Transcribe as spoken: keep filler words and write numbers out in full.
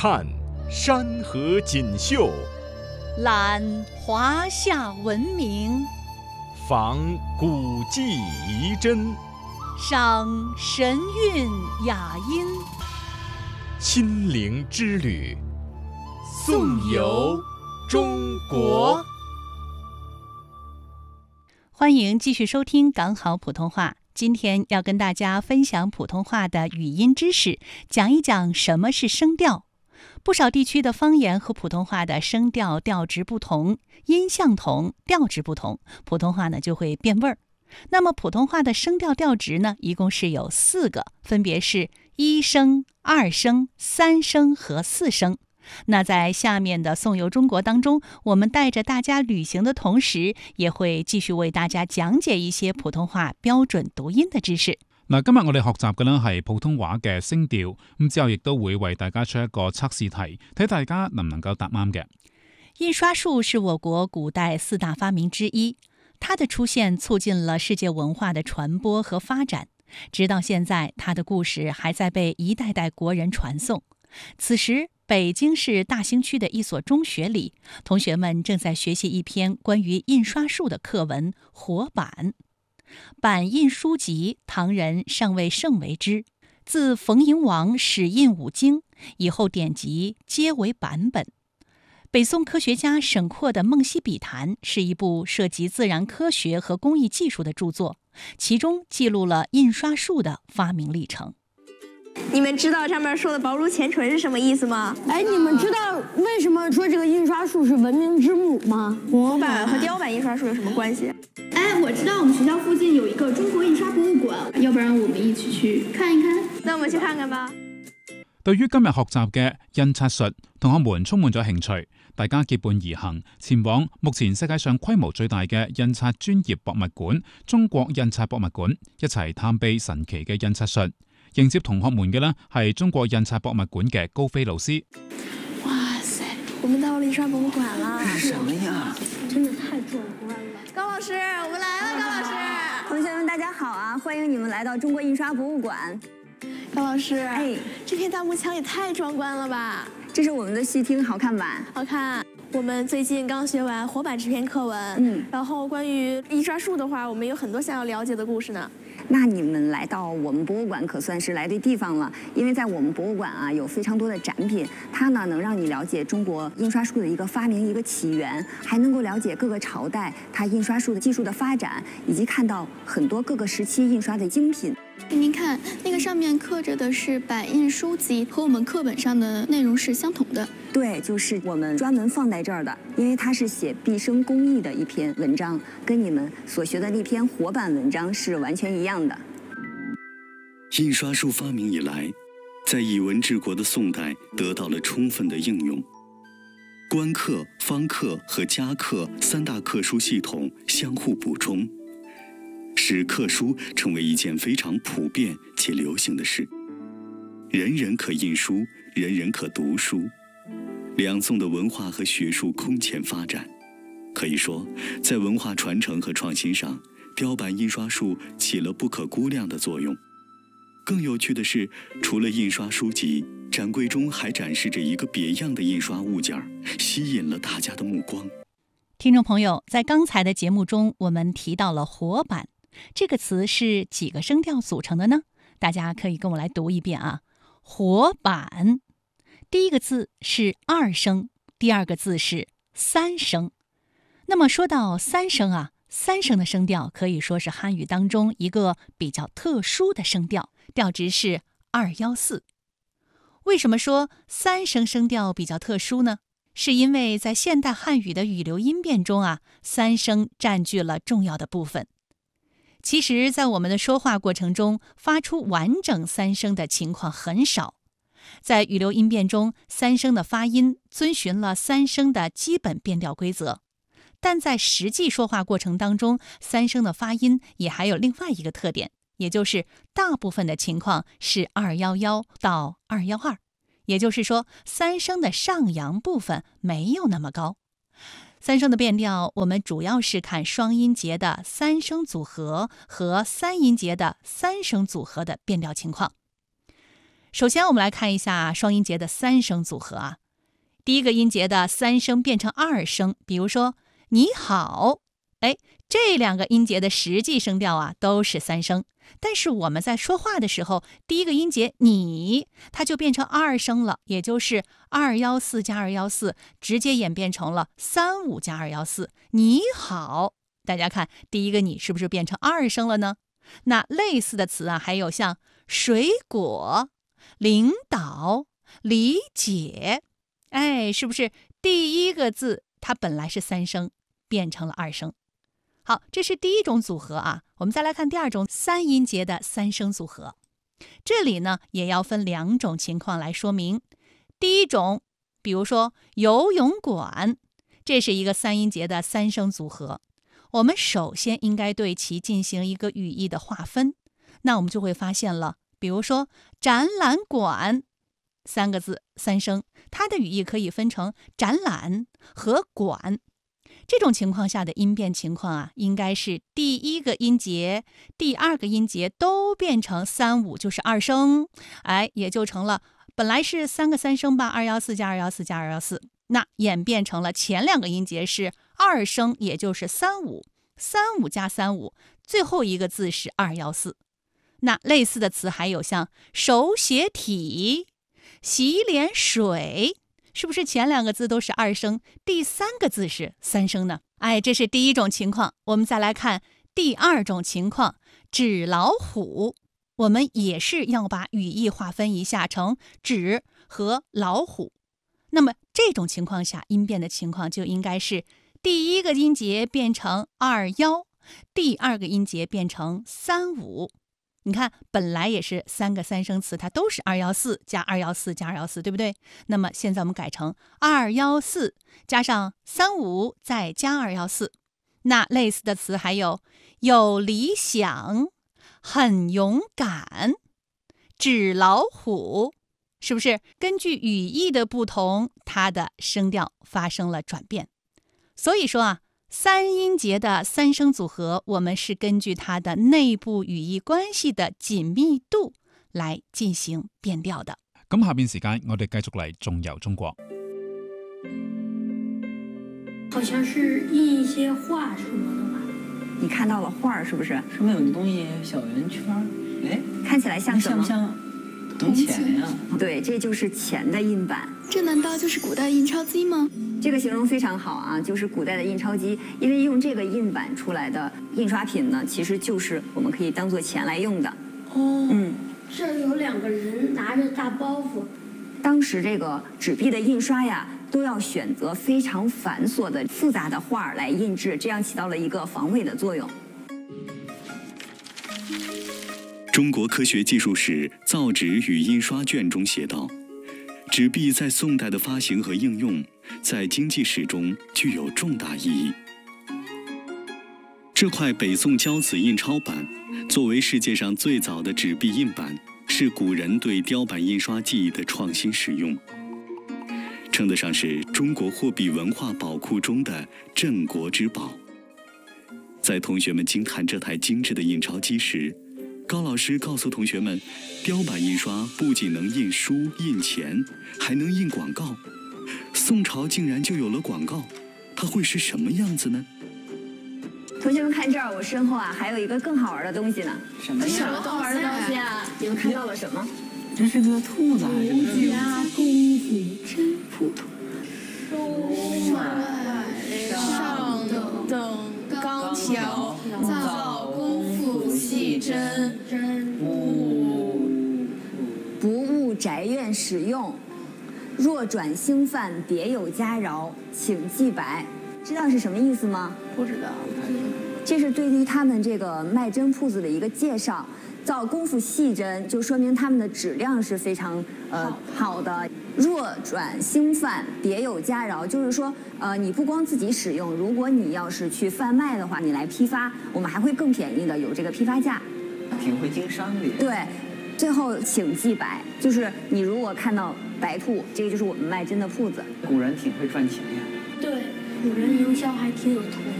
看山河锦绣， 览华夏文明， 访古迹遗珍， 赏神韵雅音， 心灵之旅，颂游中国。 欢迎继续收听港好普通话。今天要跟大家分享普通话的语音知识，讲一讲什么是声调。不少地区的方言和普通话的声调调值不同，音相同，调值不同，普通话呢就会变味儿。那么普通话的声调调值呢，一共是有四个，分别是一声、二声、三声和四声。那在下面的颂游中国当中，我们带着大家旅行的同時，也會繼續為大家講解一些普通話標準讀音的知識。 嗱，今日我哋學習嘅呢係普通話嘅聲調，咁之後亦都會為大家出一個測試題，睇大家能唔能夠答啱嘅。 印刷術是我國古代四大發明之一，它的出現促進了世界文化的傳播和發展，直到現在，它的故事還在被一代代國人傳頌。此時北京市大興區的一所中學裡，同學們正在學習一篇關於印刷術的課文《活版》。版印書籍，唐人尚未盛為之，自馮瀛王始印五經以後，典籍皆為版本。北宋科學家沈括的《夢溪筆談》是一部涉及自然科學和工藝技術的著作，其中記錄了印刷術的發明歷程。 你們知道上面說的薄如前唇是什麼意思嗎？ 哎，你們知道為什麼說這個印刷術是文明之母嗎？ 活版和雕版印刷術有什麼關係？ 哎，我知道我們學校附近有一個中國印刷博物館，要不然我們一起去看一看？ 那我們去看看吧。 對於今日學習嘅印刷術，同學們充滿咗興趣，大家結伴而行，前往目前世界上規模最大嘅印刷專業博物館——中國印刷博物館，一齊探秘神奇嘅印刷術。迎接同學們嘅呢係中國印刷博物館嘅高飛老師。 哇塞，我們到了印刷博物館啦！ 是什麼呀？ 真的太壯觀了！ 高老師，我們來了！高老師， 同學們大家好啊！歡迎你們來到中國印刷博物館。 高老師， 哎， 這片大幕牆也太壯觀了吧！ 這是我們的戲廳，好看吧？ 好看。我們最近剛學完活版這篇課文，嗯，然後關於印刷術的話，我們有很多想要了解的故事呢。 那你們來到我們博物館可算是來對地方了，因為在我們博物館啊有非常多的展品，它呢能讓你了解中國印刷術的一個發明、一個起源，還能夠了解各個朝代它印刷術的技術的發展，以及看到很多各個時期印刷的精品。 您看，那個上面刻着的是版印書籍，和我們課本上的內容是相同的。 對，就是我們專門放在這兒的，因為它是寫畢生工藝的一篇文章，跟你們所學的那篇活版文章是完全一樣的。 印刷術發明以來，在以文治國的宋代得到了充分的應用。官刻、方刻和家刻三大刻書系統相互補充，使刻書成為一件非常普遍且流行的事。人人可印書，人人可讀書。兩宋的文化和學術空前發展，可以說在文化傳承和創新上，雕版印刷術起了不可估量的作用。更有趣的是，除了印刷書籍，展櫃中還展示着一個別樣的印刷物件，吸引了大家的目光。 聽眾朋友，在剛才的節目中，我們提到了活版這個詞是幾個聲調組成的呢？大家可以跟我來讀一遍啊。活版第一個字是二聲，第二個字是三聲。那麼說到三聲啊，三聲的聲調可以說是漢語當中一個比較特殊的聲調，調值是二一四。為什麼說三聲聲調比較特殊呢？是因為在現代漢語的語流音變中啊，三聲佔據了重要的部分。其實在我們的說話過程中，發出完整三聲的情況很少。在語流音變中，三聲的發音遵循了三聲的基本變調規則，但在實際說話過程當中，三聲的發音也還有另外一個特點，也就是大部分的情況是二一一到二一二，也就是說三聲的上揚部分沒有那麼高。三聲的變調，我們主要是看雙音節的三聲組合和三音節的三聲組合的變調情況。 首先我们来看一下双音节的三声组合啊。第一个音节的三声变成二声，比如说你好，哎，这两个音节的实际声调啊都是三声，但是我们在说话的时候，第一个音节你它就变成二声了，也就是二幺四加二幺四，直接演变成了三五加二幺四。你好，大家看第一个你是不是变成二声了呢？那类似的词啊，还有像水果、领导、理解，哎，是不是第一个字它本来是三声，变成了二声？好，这是第一种组合啊。我们再来看第二种三音节的三声组合。这里呢也要分两种情况来说明。第一种，比如说游泳馆，这是一个三音节的三声组合。我们首先应该对其进行一个语义的划分，那我们就会发现了，比如说展览馆三个字三声，它的语义可以分成展览和馆。这种情况下的音变情况啊，应该是第一个音节、第二个音节都变成三五，就是二声，哎，也就成了本来是三个三声吧，二幺四加二幺四加二幺四，那演变成了前两个音节是二声，也就是三五，三五加三五，最后一个字是二幺四。那类似的词还有像手写体、洗脸水，是不是前两个字都是二声，第三个字是三声呢？哎，这是第一种情况。我们再来看第二种情况，纸老虎，我们也是要把语义划分一下成纸和老虎。那么这种情况下，音变的情况就应该是第一个音节变成二幺，第二个音节变成三五。你看，本来也是三个三声词，它都是二幺四加二幺四加二幺四，对不对？那么现在我们改成二幺四加上三五再加二幺四。那类似的词还有有理想、很勇敢、纸老虎，是不是根据语义的不同，它的声调发生了转变？所以说啊，三音节的三声組合，我們是根據它的內部語義關係的緊密度來進行變調的。 咁下邊時間，我哋繼續嚟縱遊中國。 好像是印一些畫什麼的吧？ 你看到了畫是不是？ 上面有個東西小圓圈，哎， 看起來像什麼？ 像不像銅錢呀？ 對，這就是錢的印版。 這難道就是古代印鈔機嗎？ 這個形容非常好啊，就是古代的印鈔機，因為用這個印版出來的印刷品呢，其實就是我們可以當做錢來用的。 哦， 嗯， 這有兩個人拿着大包袱。 當時這個紙幣的印刷呀，都要選擇非常繁瑣的複雜的畫來印製，這樣起到了一個防偽的作用。 中國科學技術史造紙與印刷卷中寫道，紙幣在宋代的發行和應用，在經濟史中具有重大意義。這塊北宋交子印鈔版，作為世界上最早的紙幣印版，是古人對雕版印刷技藝的創新使用，稱得上是中國貨幣文化寶庫中的鎮國之寶。在同學們驚嘆這台精緻的印鈔機時，高老師告訴同學們，雕版印刷不僅能印書印錢，還能印廣告。宋朝竟然就有了廣告，它會是什麼樣子呢？ 同學們看這兒，我身後啊，還有一個更好玩的東西呢。 什麼呀？ 什麼好玩的東西啊？你們看到了什麼？ 這是個兔子還是個？ 儒家功夫真普通。 收買上等鋼條，造功夫細針， 不不務宅院使用。若轉興範，別有佳肴，請記白。知道是什麼意思嗎？ 不知道。 這是對於他們這個賣針鋪子的一個介紹。造功夫細針，就說明他們的質量是非常呃好的。若轉興範，別有佳肴，就是說呃你不光自己使用，如果你要是去販賣的話，你來批發，我們還會更便宜的，有這個批發價。 挺會經商的。 對，最後請記白，就是你如果看到白兔，這個就是我們賣針的鋪子。 古人挺會賺錢呀。 對，古人營銷還挺有頭